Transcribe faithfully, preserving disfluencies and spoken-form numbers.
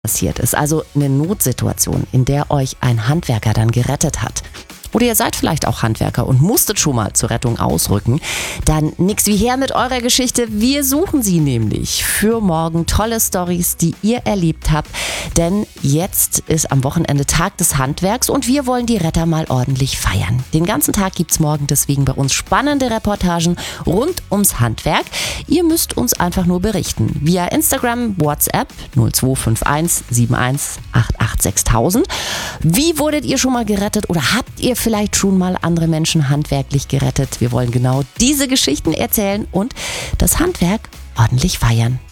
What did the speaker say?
passiert ist, also eine Notsituation, in der euch ein Handwerker dann gerettet hat. Oder ihr seid vielleicht auch Handwerker und musstet schon mal zur Rettung ausrücken. Dann nix wie her mit eurer Geschichte. Wir suchen sie nämlich für morgen. Tolle Storys, die ihr erlebt habt. Denn jetzt ist am Wochenende Tag des Handwerks und wir wollen die Retter mal ordentlich feiern. Den ganzen Tag gibt's morgen deswegen bei uns spannende Reportagen rund ums Handwerk. Ihr müsst uns einfach nur berichten. Via Instagram, WhatsApp null zwei fünf eins sieben eins acht acht sechstausend. Wie wurdet ihr schon mal gerettet oder habt ihr vielleicht schon mal andere Menschen handwerklich gerettet? Wir wollen genau diese Geschichten erzählen und das Handwerk ordentlich feiern.